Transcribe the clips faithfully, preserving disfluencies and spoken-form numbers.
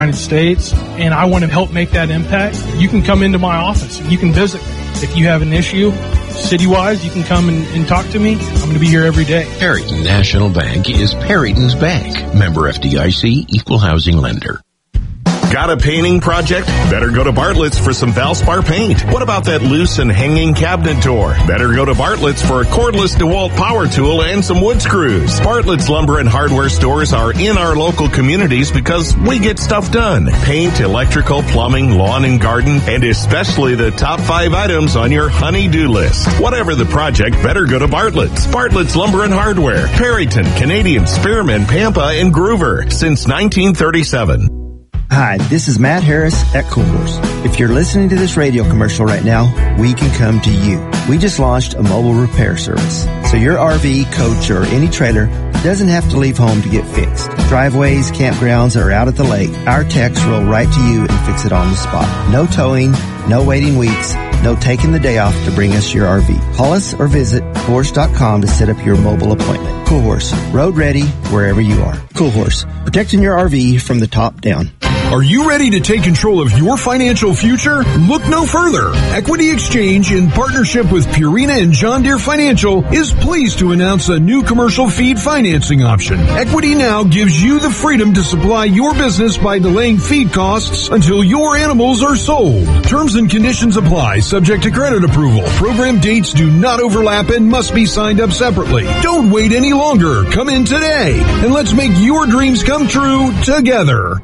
United States, and I want to help make that impact. You can come into my office and you can visit me. If you have an issue, city-wise, you can come and, and talk to me. I'm going to be here every day. Perryton National Bank is Perryton's Bank. Member F D I C, Equal Housing Lender. Got a painting project? Better go to Bartlett's for some Valspar paint. What about that loose and hanging cabinet door? Better go to Bartlett's for a cordless DeWalt power tool and some wood screws. Bartlett's Lumber and Hardware stores are in our local communities because we get stuff done. Paint, electrical, plumbing, lawn and garden, and especially the top five items on your honey-do list. Whatever the project, better go to Bartlett's. Bartlett's Lumber and Hardware. Perryton, Canadian, Spearman, Pampa, and Groover since nineteen thirty-seven. Hi, this is Matt Harris at Cool Horse. If you're listening to this radio commercial right now, we can come to you. We just launched a mobile repair service, so your R V, coach, or any trailer doesn't have to leave home to get fixed. Driveways, campgrounds, or out at the lake, our techs roll right to you and fix it on the spot. No towing, no waiting weeks, no taking the day off to bring us your R V. Call us or visit cool horse dot com to set up your mobile appointment. Cool Horse, road ready wherever you are. Cool Horse, protecting your R V from the top down. Are you ready to take control of your financial future? Look no further. Equity Exchange, in partnership with Purina and John Deere Financial, is pleased to announce a new commercial feed financing option. Equity Now gives you the freedom to supply your business by delaying feed costs until your animals are sold. Terms and conditions apply, subject to credit approval. Program dates do not overlap and must be signed up separately. Don't wait any longer. Come in today and let's make your dreams come true together.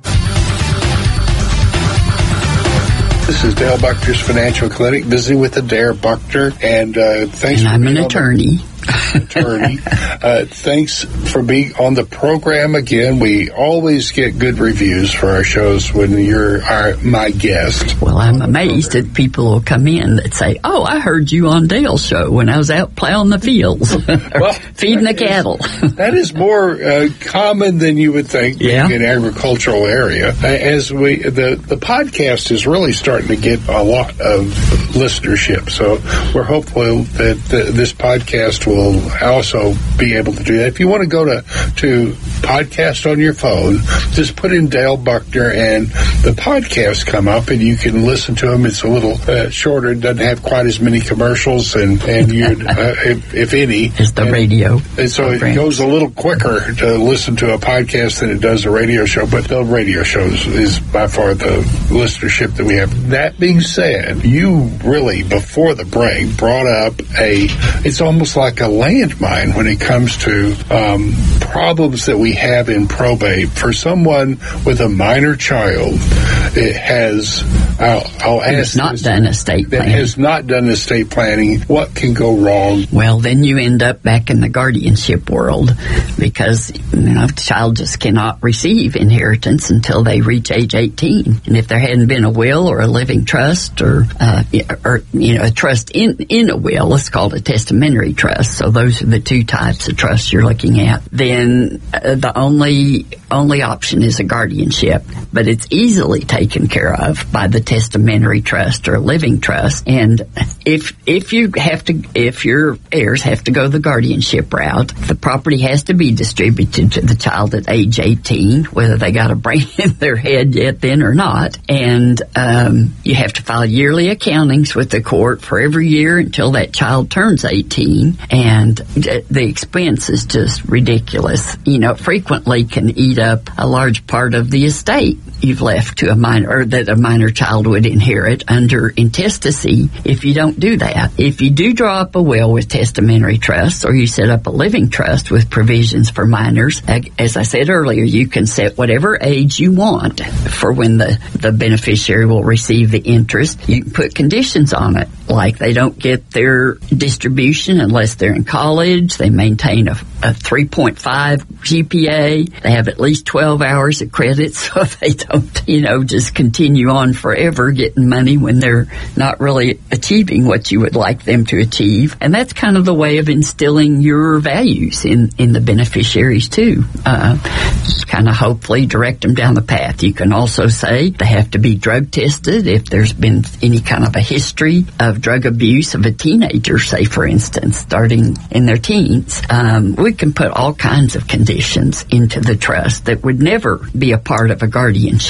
This is Dale Buckner's Financial Clinic, visiting with Adair Buckner, and uh, thanks. And for I'm being an attorney. attorney. Uh, thanks for being on the program again. We always get good reviews for our shows when you're our, my guest. Well, I'm amazed that people will come in that say, oh, I heard you on Dale's show when I was out plowing the fields or well, feeding the cattle. Is, that is more uh, common than you would think yeah. in an agricultural area. Uh, as we the, the podcast is really starting to get a lot of listenership, so we're hopeful that the, this podcast will also be able to do that. If you want to go to, to podcast on your phone, just put in Dale Buckner and the podcasts come up and you can listen to them. It's a little uh, shorter. It doesn't have quite as many commercials and, and you, uh, if, if any. It's the and, radio. And so it goes a little quicker to listen to a podcast than it does a radio show, but the radio shows is by far the listenership that we have. That being said, you really, before the break, brought up a, it's almost like a landmine when it comes to um, problems that we have in probate. For someone with a minor child, it has, I'll, I'll ask has not this, done estate planning. That has not done estate planning. What can go wrong? Well, then you end up back in the guardianship world because, you know, the child just cannot receive inheritance until they reach age eighteen. And if there hadn't been a will or a living trust or, uh, or you know, a trust in, in a will, let's call it a testamentary trust. So those are the two types of trusts you're looking at. Then uh, the only only option is a guardianship, but it's easily taken care of by the testamentary trust or living trust. And if if you have to, if your heirs have to go the guardianship route, the property has to be distributed to the child at age eighteen, whether they got a brain in their head yet then or not. And um, you have to file yearly accountings with the court for every year until that child turns eighteen. And the expense is just ridiculous. You know, frequently can eat up a large part of the estate you've left to a minor, or that a minor child would inherit under intestacy if you don't do that. If you do draw up a will with testamentary trusts, or you set up a living trust with provisions for minors, as I said earlier, you can set whatever age you want for when the, the beneficiary will receive the interest. You can put conditions on it, like they don't get their distribution unless they're in college, they maintain a, a three point five G P A, they have at least twelve hours of credit, so they don't, you know, just continue on forever getting money when they're not really achieving what you would like them to achieve. And that's kind of the way of instilling your values in, in the beneficiaries too. Uh, just kind of hopefully direct them down the path. You can also say they have to be drug tested if there's been any kind of a history of drug abuse of a teenager, say for instance, starting in their teens. Um, we we can put all kinds of conditions into the trust that would never be a part of a guardianship.